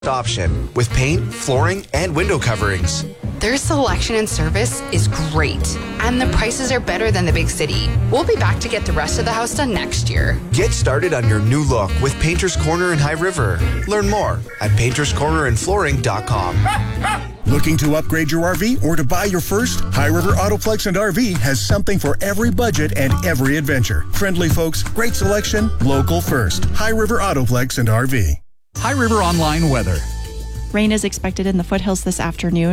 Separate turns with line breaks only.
option with paint, flooring, and window coverings.
Their selection and service is great, and the prices are better than the big city. We'll be back to get the rest of the house done next year.
Get started on your new look with Painter's Corner in High River. Learn more at painterscornerandflooring.com.
Looking to upgrade your RV or to buy your first? High River Autoplex and RV has something for every budget and every adventure. Friendly folks, great selection, local first. High River Autoplex and RV.
High River Online weather.
Rain is expected in the foothills this afternoon.